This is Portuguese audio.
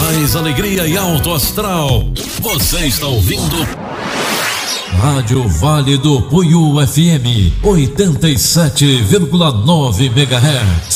mais alegria e alto astral. Você está ouvindo Rádio Vale do Puiú FM 87,9 MHz.